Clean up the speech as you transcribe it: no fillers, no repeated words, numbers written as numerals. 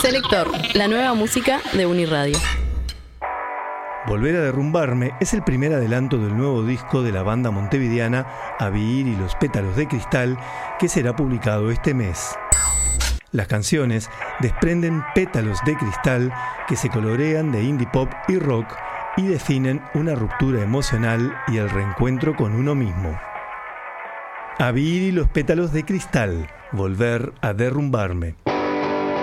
Selector, la nueva música de Uniradio. Volver a derrumbarme es el primer adelanto del nuevo disco de la banda montevideana Abir y los pétalos de cristal, que será publicado este mes. Las canciones desprenden pétalos de cristal que se colorean de indie pop y rock y definen una ruptura emocional y el reencuentro con uno mismo. Abir y los pétalos de cristal, volver a derrumbarme.